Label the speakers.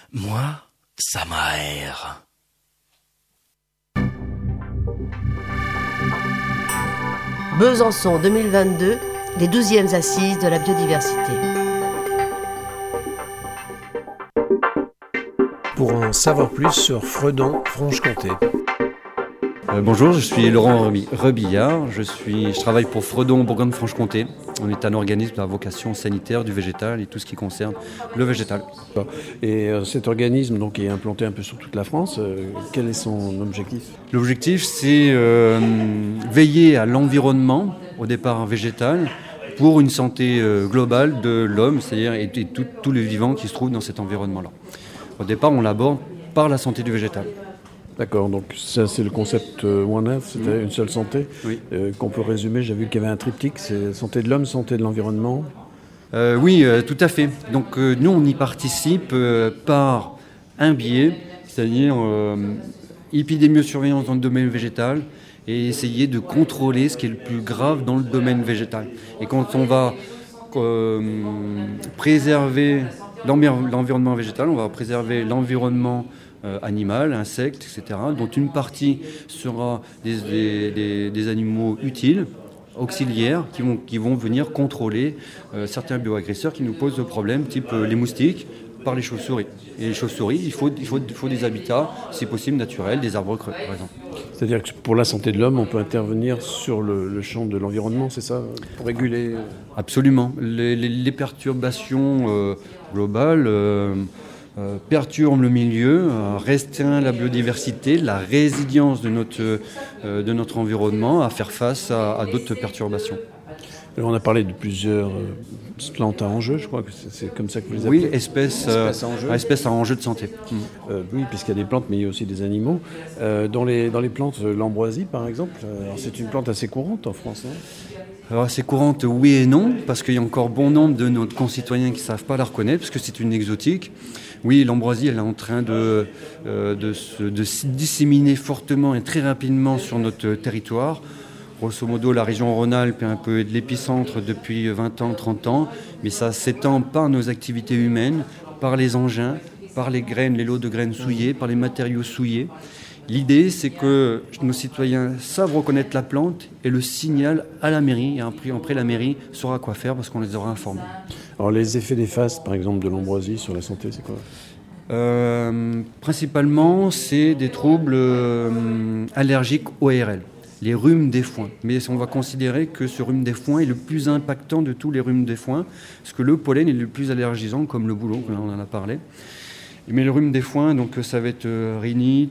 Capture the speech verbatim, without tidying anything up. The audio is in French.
Speaker 1: Moi, ça m'aère.
Speaker 2: Besançon deux mille vingt-deux, les douzièmes assises de la biodiversité.
Speaker 3: Pour en savoir plus sur Fredon, Franche-Comté.
Speaker 4: Euh, bonjour, je suis Laurent Rebillard, je, suis, je travaille pour Fredon, Bourgogne-Franche-Comté. On est un organisme à vocation sanitaire du végétal et tout ce qui concerne le végétal.
Speaker 3: Et euh, cet organisme donc, est implanté un peu sur toute la France. Euh, quel est son objectif ?
Speaker 4: L'objectif, c'est euh, veiller à l'environnement, au départ végétal, pour une santé euh, globale de l'homme, c'est-à-dire et, et tout, tous les vivants qui se trouvent dans cet environnement-là. Au départ, on l'aborde par la santé du végétal.
Speaker 3: D'accord, donc ça c'est le concept euh, One Earth, c'était mmh. une seule santé,
Speaker 4: oui.
Speaker 3: euh, qu'on peut résumer. J'ai vu qu'il y avait un triptyque, c'est santé de l'homme, santé de l'environnement.
Speaker 4: Euh, oui, euh, tout à fait. Donc euh, nous on y participe euh, par un biais, c'est-à-dire euh, épidémiosurveillance dans le domaine végétal et essayer de contrôler ce qui est le plus grave dans le domaine végétal. Et quand on va euh, préserver l'environnement végétal, on va préserver l'environnement Euh, animal, insectes, et cetera, dont une partie sera des, des, des, des animaux utiles, auxiliaires, qui vont, qui vont venir contrôler euh, certains bioagresseurs qui nous posent des problèmes, type euh, les moustiques, par les chauves-souris. Et les chauves-souris, il faut, il faut, il faut des habitats, si possible, naturels, des arbres creux, par exemple.
Speaker 3: C'est-à-dire que pour la santé de l'homme, on peut intervenir sur le, le champ de l'environnement, c'est ça, pour réguler ?
Speaker 4: Absolument. Les, les, les perturbations euh, globales euh, Euh, perturbe le milieu, euh, restreint la biodiversité, la résilience de notre, euh, de notre environnement à faire face à, à d'autres perturbations.
Speaker 3: Alors on a parlé de plusieurs euh, plantes à enjeu, je crois que c'est, c'est comme ça que vous les appelez.
Speaker 4: Oui, espèces, espèces, euh, à, enjeu. espèces à enjeu de santé. Mmh.
Speaker 3: Euh, oui, puisqu'il y a des plantes, mais il y a aussi des animaux. Euh, dans, les, dans les plantes, l'ambroisie par exemple, alors c'est une plante assez courante en France, non ?
Speaker 4: Alors, assez courante, oui et non, parce qu'il y a encore bon nombre de nos concitoyens qui ne savent pas la reconnaître, parce que c'est une exotique. Oui, l'ambroisie, elle est en train de, euh, de, se, de se disséminer fortement et très rapidement sur notre territoire. Grosso modo, la région Rhône-Alpes est un peu de l'épicentre depuis vingt ans, trente ans, mais ça s'étend par nos activités humaines, par les engins, par les graines, les lots de graines souillées, par les matériaux souillés. L'idée, c'est que nos citoyens savent reconnaître la plante et le signalent à la mairie. Et après, après la mairie saura quoi faire parce qu'on les aura informés.
Speaker 3: Alors, les effets néfastes, par exemple, de l'ambroisie sur la santé, c'est quoi ?
Speaker 4: euh, Principalement, c'est des troubles euh, allergiques O R L, les rhumes des foins. Mais on va considérer que ce rhume des foins est le plus impactant de tous les rhumes des foins, parce que le pollen est le plus allergisant, comme le bouleau, on en a parlé. Mais le rhume des foins, donc ça va être euh, rhinite,